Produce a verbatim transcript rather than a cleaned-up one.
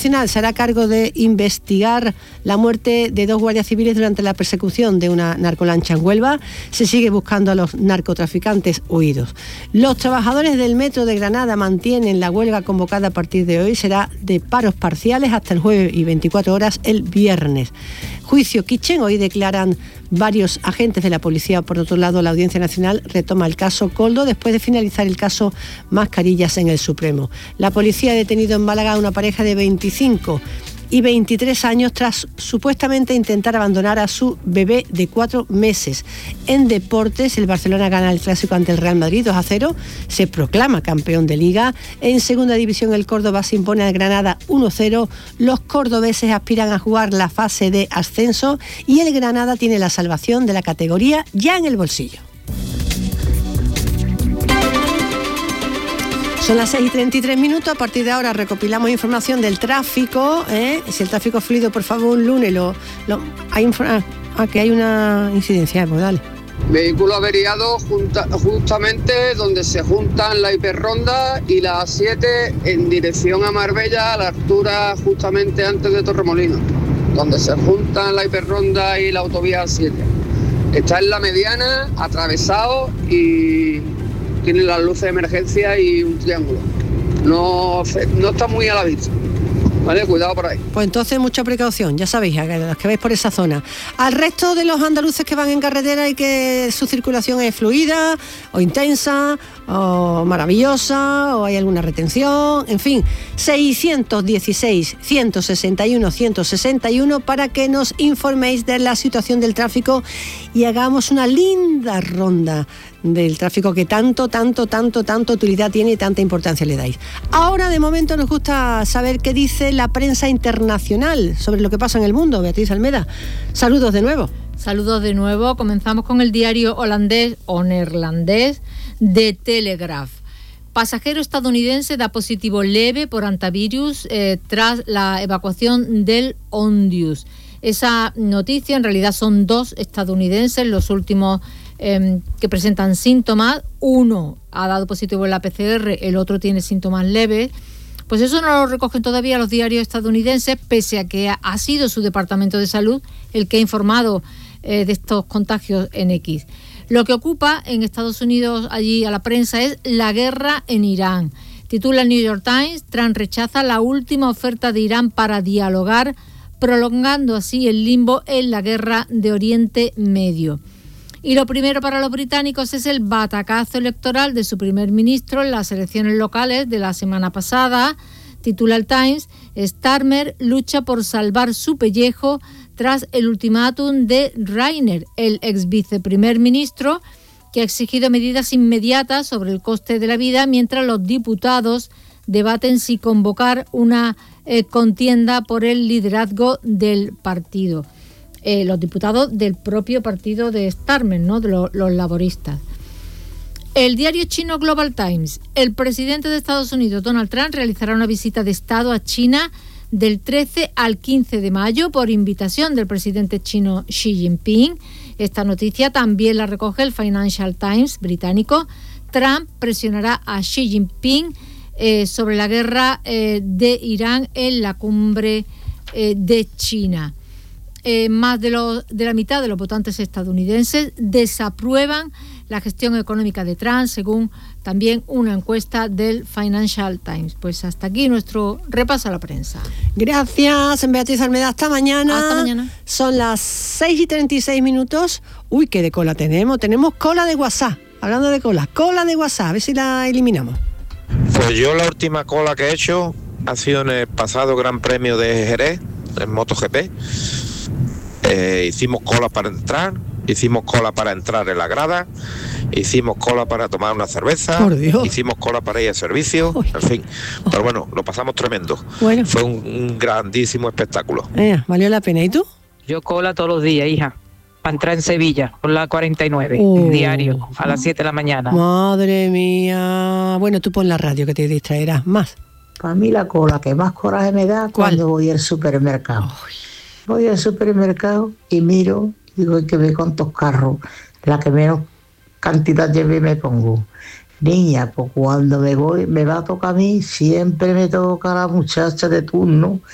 Nacional se hará cargo de investigar la muerte de dos guardias civiles durante la persecución de una narcolancha en Huelva. Se sigue buscando a los narcotraficantes huidos. Los trabajadores del Metro de Granada mantienen la huelga convocada a partir de hoy. Será de paros parciales hasta el jueves y veinticuatro horas el viernes. Juicio Kitchen. Hoy declaran varios agentes de la policía. Por otro lado, la Audiencia Nacional retoma el caso Koldo después de finalizar el caso Mascarillas en el Supremo. La policía ha detenido en Málaga a una pareja de veinticinco y veintitrés años tras supuestamente intentar abandonar a su bebé de cuatro meses. En deportes, el Barcelona gana el clásico ante el Real Madrid dos a cero, se proclama campeón de Liga. En segunda división, el Córdoba se impone al Granada uno cero. Los cordobeses aspiran a jugar la fase de ascenso y el Granada tiene la salvación de la categoría ya en el bolsillo. Son las seis y treinta y tres minutos. A partir de ahora recopilamos información del tráfico. ¿eh? Si el tráfico es fluido, por favor, un lunes lo, lo hay infor- ah, que hay una incidencia, pues dale. Vehículo averiado junta, justamente donde se juntan la hiperronda y la A siete en dirección a Marbella, a la altura justamente antes de Torremolinos, donde se juntan la hiperronda y la autovía A siete. Está en la mediana, atravesado, y tiene las luces de emergencia y un triángulo. No, no está muy a la vista. Vale, cuidado por ahí. Pues entonces mucha precaución, ya sabéis, a los que vais por esa zona. Al resto de los andaluces que van en carretera y que su circulación es fluida o intensa o maravillosa o hay alguna retención, en fin, seiscientos dieciséis, ciento sesenta y uno, ciento sesenta y uno para que nos informéis de la situación del tráfico y hagamos una linda ronda del tráfico que tanto, tanto, tanto, tanto utilidad tiene y tanta importancia le dais. Ahora, de momento, nos gusta saber qué dice la prensa internacional sobre lo que pasa en el mundo. Beatriz Almeda, saludos de nuevo. Saludos de nuevo. Comenzamos con el diario holandés o neerlandés The Telegraph. Pasajero estadounidense da positivo leve por antivirus eh, tras la evacuación del Ondius. Esa noticia, en realidad son dos estadounidenses los últimos eh, que presentan síntomas. Uno ha dado positivo en la P C R, el otro tiene síntomas leves. Pues eso no lo recogen todavía los diarios estadounidenses, pese a que ha sido su Departamento de Salud el que ha informado eh, de estos contagios en X. Lo que ocupa en Estados Unidos allí a la prensa es la guerra en Irán. Titula el New York Times: Trump rechaza la última oferta de Irán para dialogar, prolongando así el limbo en la guerra de Oriente Medio. Y lo primero para los británicos es el batacazo electoral de su primer ministro en las elecciones locales de la semana pasada. Titula el Times: Starmer lucha por salvar su pellejo tras el ultimátum de Rayner, el ex viceprimer ministro, que ha exigido medidas inmediatas sobre el coste de la vida, mientras los diputados debaten si convocar una eh, contienda por el liderazgo del partido. Eh, los diputados del propio partido de Starmer, ¿no? De lo, los laboristas. El diario chino Global Times: el presidente de Estados Unidos, Donald Trump, realizará una visita de Estado a China del trece al quince de mayo por invitación del presidente chino Xi Jinping. Esta noticia también la recoge el Financial Times británico. Trump presionará a Xi Jinping eh, sobre la guerra eh, de Irán en la cumbre eh, de China. Eh, más de, los, de la mitad de los votantes estadounidenses desaprueban la gestión económica de Trump, según también una encuesta del Financial Times. Pues hasta aquí nuestro repaso a la prensa. Gracias, Beatriz Almeda. Hasta mañana. Hasta mañana. Son las seis y treinta y seis minutos. Uy, qué de cola tenemos. Tenemos cola de WhatsApp. Hablando de cola, cola de WhatsApp. A ver si la eliminamos. Pues yo la última cola que he hecho ha sido en el pasado Gran Premio de Jerez, en MotoGP. Eh, hicimos cola para entrar, hicimos cola para entrar en la grada, hicimos cola para tomar una cerveza, hicimos cola para ir al servicio, Uy. en fin. Pero bueno, lo pasamos tremendo. Bueno. Fue un, un grandísimo espectáculo. Eh, ¿valió la pena? ¿Y tú? Yo cola todos los días, hija, para entrar en Sevilla, por la cuarenta y nueve, oh. diario, a las siete de la mañana. Madre mía. Bueno, tú pon la radio que te distraerás más. Para mí la cola que más coraje me da cuando voy al supermercado. Uy. Voy al supermercado y miro, digo, que ve cuántos carros, la que menos cantidad lleve me pongo. Niña, pues cuando me voy, me va a tocar a mí, siempre me toca a la muchacha de turno